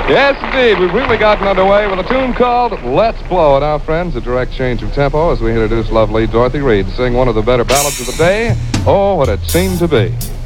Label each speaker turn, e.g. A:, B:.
A: Yes, indeed. We've really gotten underway with a tune called Let's Blow It. Our friends, a direct change of tempo as we introduce lovely Dorothy Reed to sing one of the better ballads of the day, Oh, What It Seemed to Be.